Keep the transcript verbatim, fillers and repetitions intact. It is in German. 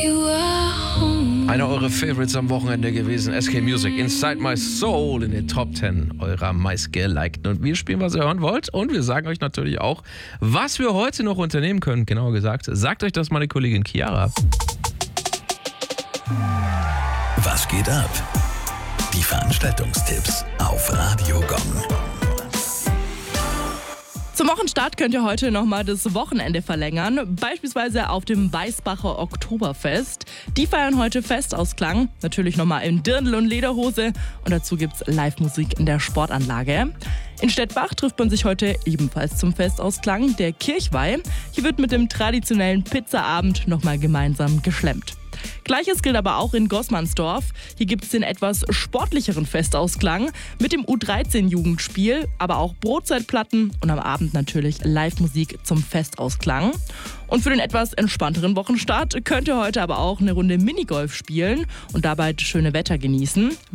Einer eurer Favorites am Wochenende gewesen, S K Music, Inside My Soul in den Top zehn eurer meistgelikten. Und wir spielen, was ihr hören wollt. Und wir sagen euch natürlich auch, was wir heute noch unternehmen können. Genauer gesagt, sagt euch das meine Kollegin Chiara. Was geht ab? Die Veranstaltungstipps auf Radio Gong. Zum Wochenstart könnt ihr heute nochmal das Wochenende verlängern, beispielsweise auf dem Weißbacher Oktoberfest. Die feiern heute Festausklang, natürlich nochmal in Dirndl und Lederhose, und dazu gibt's Live-Musik in der Sportanlage. In Stettbach trifft man sich heute ebenfalls zum Festausklang, der Kirchweih. Hier wird mit dem traditionellen Pizzaabend nochmal gemeinsam geschlemmt. Gleiches gilt aber auch in Goßmannsdorf. Hier gibt es den etwas sportlicheren Festausklang mit dem U dreizehn Jugendspiel, aber auch Brotzeitplatten und am Abend natürlich Live-Musik zum Festausklang. Und für den etwas entspannteren Wochenstart könnt ihr heute aber auch eine Runde Minigolf spielen und dabei das schöne Wetter genießen.